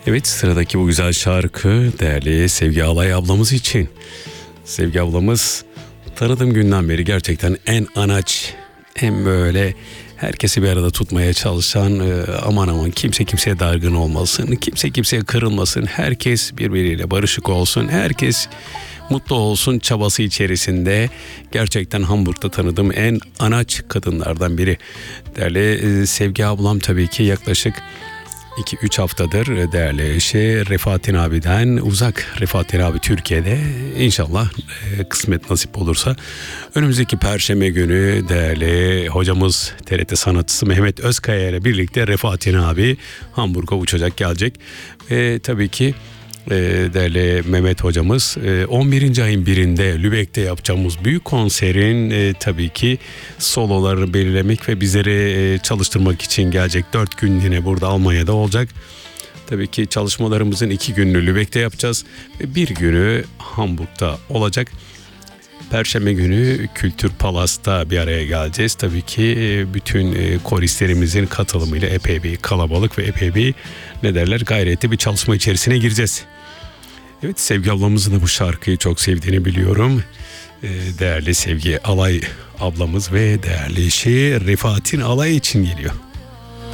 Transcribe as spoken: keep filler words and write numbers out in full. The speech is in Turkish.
Evet, sıradaki bu güzel şarkı değerli Sevgi Alay ablamız için. Sevgi ablamız tanıdığım günden beri gerçekten en anaç, en böyle herkesi bir arada tutmaya çalışan, e, aman aman kimse kimseye dargın olmasın, kimse kimseye kırılmasın, herkes birbiriyle barışık olsun, herkes mutlu olsun çabası içerisinde gerçekten Hamburg'da tanıdığım en anaç kadınlardan biri. Değerli e, Sevgi ablam tabii ki yaklaşık iki üç haftadır değerli eşi Refahattin abiden uzak. Refahattin abi Türkiye'de, inşallah e, kısmet nasip olursa önümüzdeki Perşembe günü değerli hocamız T R T sanatçısı Mehmet Özkaya ile birlikte Refahattin abi Hamburg'a uçacak, gelecek. Ve tabii ki e, değerli Mehmet hocamız e, on birinci ayın birinde Lübeck'te yapacağımız büyük konserin e, tabii ki soloları belirlemek ve bizleri e, çalıştırmak için gelecek. Dört günlüğüne burada Almanya'da olacak. Tabii ki çalışmalarımızın iki gününü Lübeck'te yapacağız ve bir günü Hamburg'da olacak. Perşembe günü Kültür Palas'ta bir araya geleceğiz. Tabii ki bütün koristlerimizin katılımıyla epey bir kalabalık ve epey bir ne derler gayretli bir çalışma içerisine gireceğiz. Evet, Sevgi ablamızın da bu şarkıyı çok sevdiğini biliyorum. Değerli Sevgi Alay ablamız ve değerli eşi Refahattin Alay için geliyor.